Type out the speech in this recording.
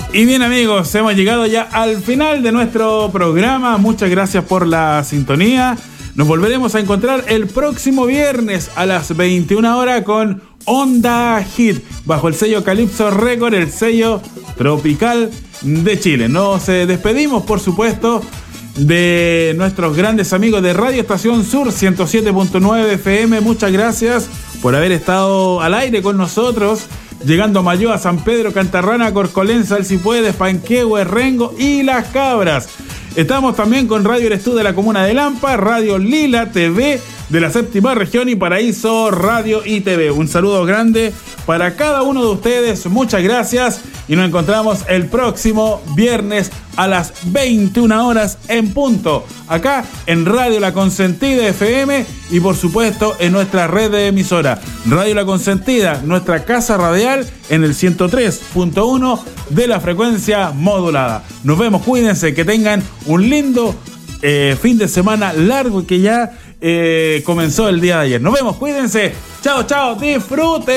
Y bien, amigos, hemos llegado ya al final de nuestro programa. Muchas gracias por la sintonía. Nos volveremos a encontrar el próximo viernes a las 21 horas con Onda Hit, bajo el sello Calypso Record, el sello tropical de Chile. Nos despedimos, por supuesto, de nuestros grandes amigos de Radio Estación Sur 107.9 FM. Muchas gracias por haber estado al aire con nosotros, llegando a Mayoa, San Pedro, Cantarrana, Corcolenza, El Cipuedes, Panquehue, Rengo y Las Cabras. Estamos también con Radio Eres Tú de la comuna de Lampa, Radio Lila TV de la séptima región y Paraíso Radio y TV. Un saludo grande para cada uno de ustedes, muchas gracias y nos encontramos el próximo viernes a las 21 horas en punto, acá en Radio La Consentida FM y por supuesto en nuestra red de emisora Radio La Consentida, nuestra casa radial en el 103.1 de la frecuencia modulada. Nos vemos, cuídense, que tengan un lindo fin de semana largo que ya comenzó el día de ayer. Nos vemos, cuídense, chao, chao, disfruten.